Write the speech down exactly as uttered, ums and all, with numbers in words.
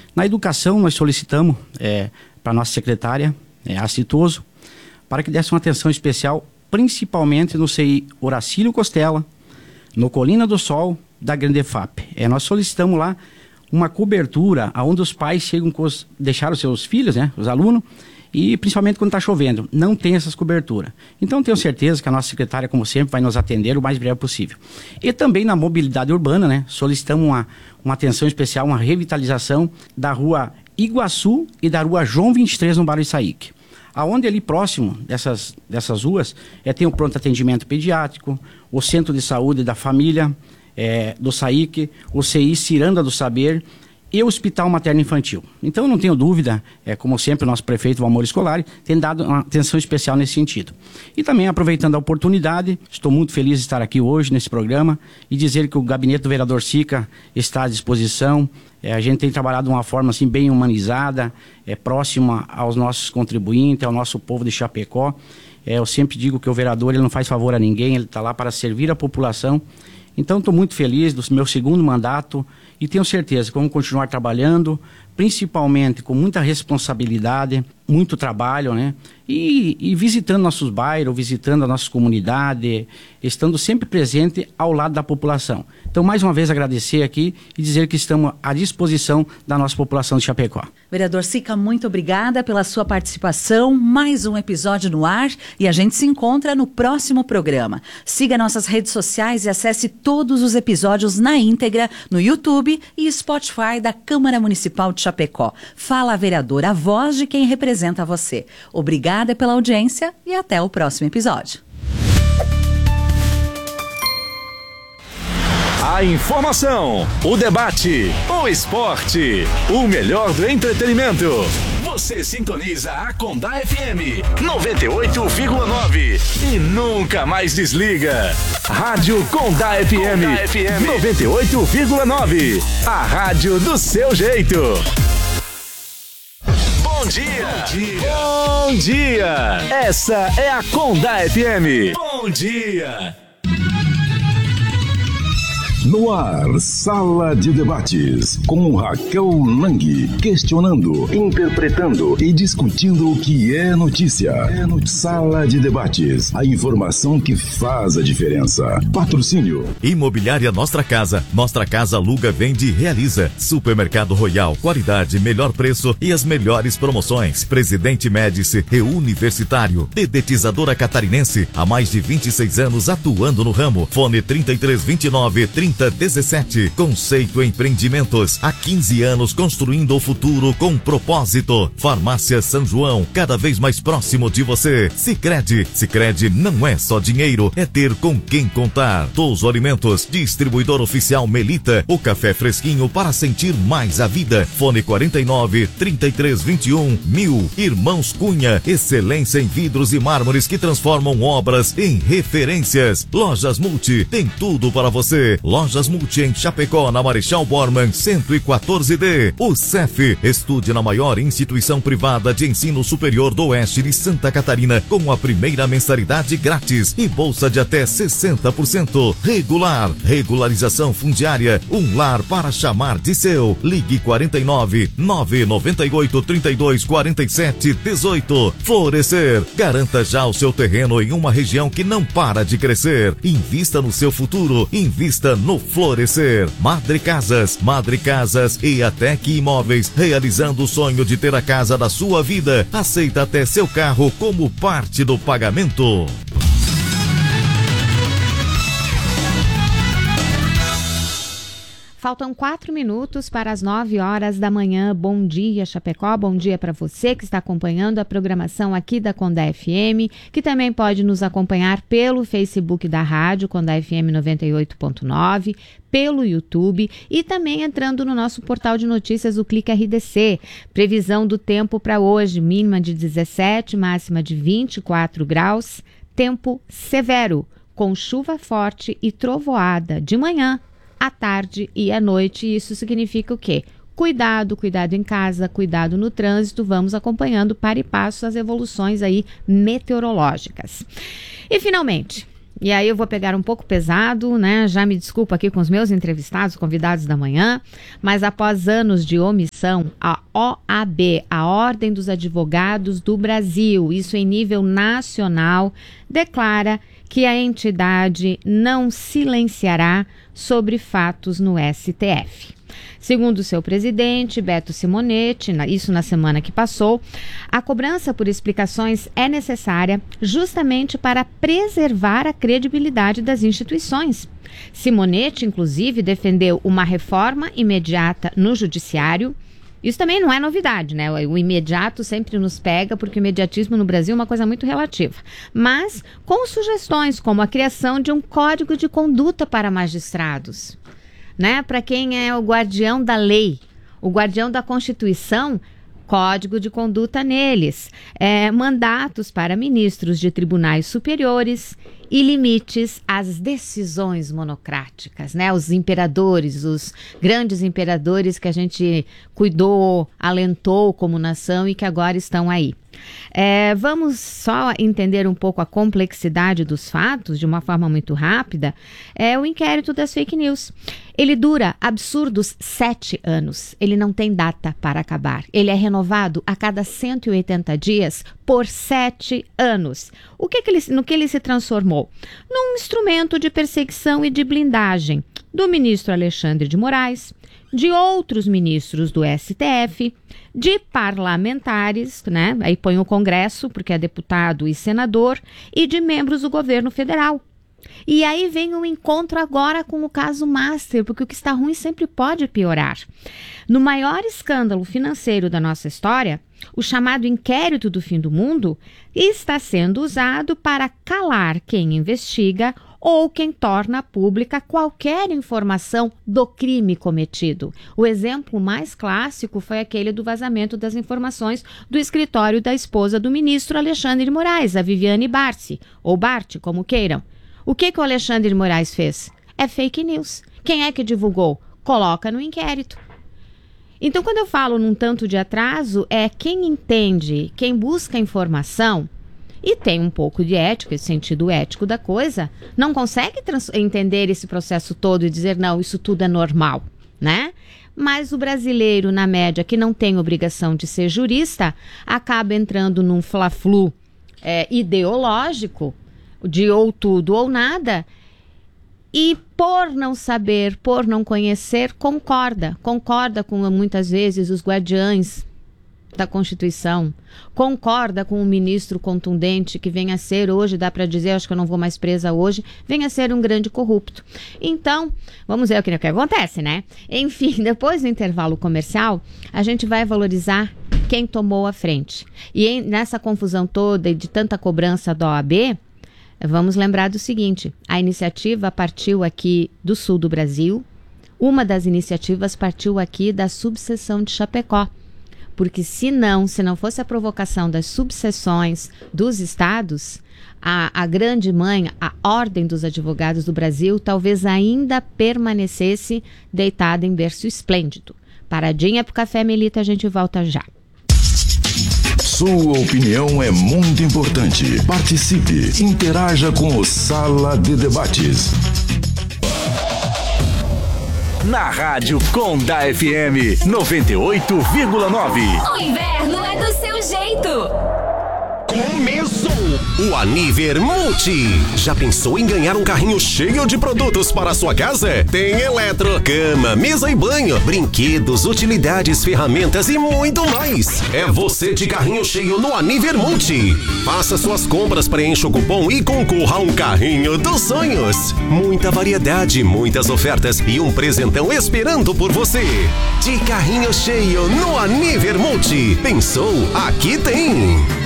Na educação, nós solicitamos é, para a nossa secretária, é, Acitoso, para que desse uma atenção especial, principalmente no C I Horacílio Costela, no Colina do Sol, da Grande E F A P. É, nós solicitamos lá uma cobertura onde os pais chegam com os, deixaram seus filhos, né, os alunos, e principalmente quando está chovendo, não tem essas coberturas. Então tenho certeza que a nossa secretária, como sempre, vai nos atender o mais breve possível. E também na mobilidade urbana, né, solicitamos uma, uma atenção especial, uma revitalização da rua Iguaçu e da rua João vinte e três no bairro Issaíque. Aonde ali próximo dessas, dessas ruas é, tem o pronto atendimento pediátrico, o centro de saúde da família, é, do Issaíque, o C I Ciranda do Saber e o Hospital Materno Infantil. Então, eu não tenho dúvida, é, como sempre, o nosso prefeito Valmor Scolari tem dado uma atenção especial nesse sentido. E também, aproveitando a oportunidade, estou muito feliz de estar aqui hoje nesse programa e dizer que o gabinete do vereador Sica está à disposição. É, a gente tem trabalhado de uma forma assim, bem humanizada, é, próxima aos nossos contribuintes, ao nosso povo de Chapecó. É, eu sempre digo que o vereador ele não faz favor a ninguém, ele está lá para servir a população. Então, estou muito feliz do meu segundo mandato e tenho certeza que vamos continuar trabalhando, principalmente com muita responsabilidade, muito trabalho, né? E, e visitando nossos bairros, visitando a nossa comunidade, estando sempre presente ao lado da população. Então, mais uma vez, agradecer aqui e dizer que estamos à disposição da nossa população de Chapecó. Vereador Sica, muito obrigada pela sua participação. Mais um episódio no ar e a gente se encontra no próximo programa. Siga nossas redes sociais e acesse todos os episódios na íntegra no YouTube e Spotify da Câmara Municipal de Chapecó. Fala, vereador, a voz de quem representa você. Obrigada pela audiência e até o próximo episódio. A informação, o debate, o esporte, o melhor do entretenimento. Você sintoniza a Condá F M noventa e oito vírgula nove e nunca mais desliga. Rádio Condá F M, Condá F M noventa e oito vírgula nove. A rádio do seu jeito. Bom dia. Bom dia. Bom dia. Essa é a Condá F M. Bom dia. No ar, Sala de Debates, com Raquel Lang, questionando, interpretando e discutindo o que é notícia. É no Sala de Debates, a informação que faz a diferença. Patrocínio. Imobiliária Nostra Casa. Nostra Casa aluga, vende e realiza. Supermercado Royal, qualidade, melhor preço e as melhores promoções. Presidente Médici e Universitário. Dedetizadora Catarinense, há mais de vinte e seis anos atuando no ramo. Fone trinta e três, vinte e nove, trinta dezessete. Conceito Empreendimentos, há quinze anos construindo o futuro com propósito. Farmácia São João, cada vez mais próximo de você. Sicredi, Sicredi não é só dinheiro, é ter com quem contar. Touso Alimentos, distribuidor oficial Melita, o café fresquinho para sentir mais a vida. Fone quarenta e nove, trinta e três, vinte e um, mil. Irmãos Cunha, excelência em vidros e mármores que transformam obras em referências. Lojas Multi, tem tudo para você. Lojas Multi em Chapecó, na Marechal Bormann cento e quatorze D. O C E F, estude na maior instituição privada de ensino superior do oeste de Santa Catarina, com a primeira mensalidade grátis e bolsa de até sessenta por cento. Regular, regularização fundiária, um lar para chamar de seu. Ligue quarenta e nove, nove nove oito, trinta e dois, quarenta e sete, dezoito. Florescer, garanta já o seu terreno em uma região que não para de crescer. Invista no seu futuro, invista no Florescer. Madre Casas, Madre Casas e Atec Imóveis, realizando o sonho de ter a casa da sua vida. Aceita até seu carro como parte do pagamento. Faltam quatro minutos para as nove horas da manhã. Bom dia, Chapecó. Bom dia para você que está acompanhando a programação aqui da Condá F M, que também pode nos acompanhar pelo Facebook da rádio Condá F M noventa e oito ponto nove, pelo YouTube e também entrando no nosso portal de notícias, o Clique R D C. Previsão do tempo para hoje, mínima de dezessete, máxima de vinte e quatro graus. Tempo severo, com chuva forte e trovoada de manhã, à tarde e à noite. Isso significa o quê? Cuidado, cuidado em casa, cuidado no trânsito. Vamos acompanhando para e passo as evoluções aí meteorológicas. E finalmente, e aí eu vou pegar um pouco pesado, né? Já me desculpo aqui com os meus entrevistados, convidados da manhã, mas após anos de omissão, a O A B, a Ordem dos Advogados do Brasil, isso em nível nacional, declara que a entidade não silenciará sobre fatos no S T F. Segundo seu presidente, Beto Simonetti, isso na semana que passou, a cobrança por explicações é necessária justamente para preservar a credibilidade das instituições. Simonetti, inclusive, defendeu uma reforma imediata no judiciário. Isso também não é novidade, né? O imediato sempre nos pega, porque o imediatismo no Brasil é uma coisa muito relativa. Mas com sugestões como a criação de um código de conduta para magistrados, né? Para quem é o guardião da lei, o guardião da Constituição, código de conduta neles, é, mandatos para ministros de tribunais superiores e limites às decisões monocráticas, né? Os imperadores, os grandes imperadores que a gente cuidou, alentou como nação e que agora estão aí. É, vamos só entender um pouco a complexidade dos fatos de uma forma muito rápida. É o inquérito das fake news. Ele dura absurdos sete anos. Ele não tem data para acabar. Ele é renovado a cada cento e oitenta dias por sete anos. O que que ele, no que ele se transformou? Num instrumento de perseguição e de blindagem do ministro Alexandre de Moraes, de outros ministros do S T F, de parlamentares, né? Aí põe o Congresso, porque é deputado e senador, e de membros do governo federal. E aí vem um encontro agora com o caso Master, porque o que está ruim sempre pode piorar. No maior escândalo financeiro da nossa história, o chamado inquérito do fim do mundo está sendo usado para calar quem investiga ou quem torna pública qualquer informação do crime cometido. O exemplo mais clássico foi aquele do vazamento das informações do escritório da esposa do ministro Alexandre de Moraes, a Viviane Barsi, ou Bart, como queiram. O que, que o Alexandre de Moraes fez? É fake news. Quem é que divulgou? Coloca no inquérito. Então, quando eu falo num tanto de atraso, é quem entende, quem busca informação e tem um pouco de ética, esse sentido ético da coisa, não consegue entender esse processo todo e dizer, não, isso tudo é normal, né? Mas o brasileiro, na média, que não tem obrigação de ser jurista, acaba entrando num fla-flu é, ideológico, de ou tudo ou nada, e por não saber, por não conhecer, concorda. Concorda com, muitas vezes, os guardiães da Constituição. Concorda com um ministro contundente que venha a ser hoje, dá para dizer, acho que eu não vou mais presa hoje, venha a ser um grande corrupto. Então, vamos ver o que, o que acontece, né? Enfim, depois do intervalo comercial, a gente vai valorizar quem tomou a frente. E em, nessa confusão toda e de tanta cobrança da O A B, vamos lembrar do seguinte, a iniciativa partiu aqui do sul do Brasil, uma das iniciativas partiu aqui da subseção de Chapecó, porque se não, se não fosse a provocação das subseções dos estados, a, a grande mãe, a Ordem dos Advogados do Brasil, talvez ainda permanecesse deitada em berço esplêndido. Paradinha pro café, Melita, a gente volta já. Sua opinião é muito importante. Participe, interaja com o Sala de Debates. Na Rádio Condá F M noventa e oito vírgula nove. O inverno é do seu jeito. Começou o Aniver Multi. Já pensou em ganhar um carrinho cheio de produtos para a sua casa? Tem eletro, cama, mesa e banho, brinquedos, utilidades, ferramentas e muito mais. É você de carrinho cheio no Aniver Multi. Faça suas compras, preencha o cupom e concorra a um carrinho dos sonhos. Muita variedade, muitas ofertas e um presentão esperando por você. De carrinho cheio no Aniver Multi. Pensou? Aqui tem.